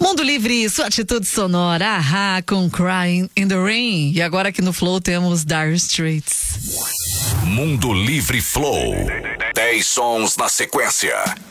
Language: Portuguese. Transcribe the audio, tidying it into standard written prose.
Mundo Livre, sua atitude sonora, Ahá, com Crying in the Rain. E agora aqui no Flow temos Dire Straits. Mundo Livre Flow. 10 sons na sequência.